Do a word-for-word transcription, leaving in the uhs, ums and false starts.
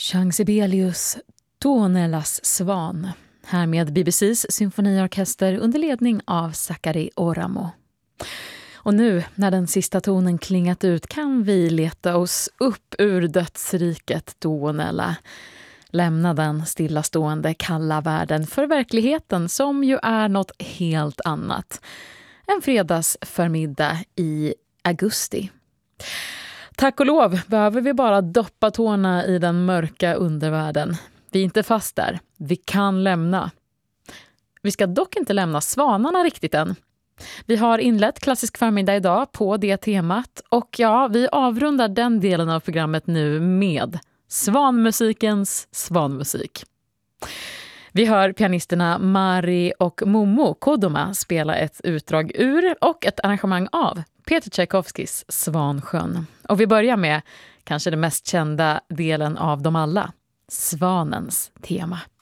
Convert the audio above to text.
Jean Sibelius, Tuonellas svan. Här med B B C:s symfoniorkester under ledning av Sakari Oramo. Och nu, när den sista tonen klingat ut, kan vi leta oss upp ur dödsriket Tuonela. Lämna den stillastående kalla världen för verkligheten som ju är något helt annat. En fredagsförmiddag i augusti. Tack och lov behöver vi bara doppa tårna i den mörka undervärlden. Vi är inte fast där. Vi kan lämna. Vi ska dock inte lämna svanarna riktigt än. Vi har inlett klassisk förmiddag idag på det temat. Och ja, vi avrundar den delen av programmet nu med svanmusikens svanmusik. Vi hör pianisterna Mari och Momo Kodoma spela ett utdrag ur och ett arrangemang av Peter Tchaikovskys Svansjön. Och vi börjar med kanske den mest kända delen av dem alla, svanens tema.